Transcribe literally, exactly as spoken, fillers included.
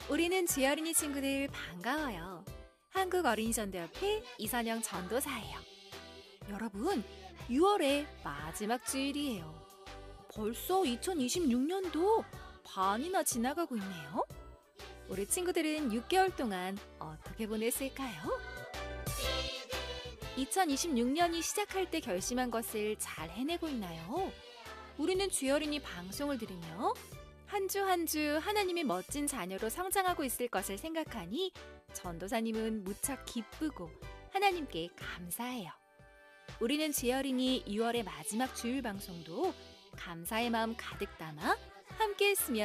우리는 주어린이 친구들 반가워요. 한국어린이전도협회 이선영 전도사예요. 여러분, 유월의 마지막 주일이에요. 벌써 이천이십육 년도 반이나 지나가고 있네요. 우리 친구들은 육 개월 동안 어떻게 보냈을까요? 이천이십육 년이 시작할 때 결심한 것을 잘 해내고 있나요? 우리는 주어린이 방송을 들으며 한 주 한 주 하나님의 멋진 자녀로 성장하고 있을 것을 생각하니 전도사님은 무척 기쁘고 하나님께 감사해요. 우리는 주어린이 유월의 마지막 주일 방송도 감사의 마음 가득 담아 함께 했으면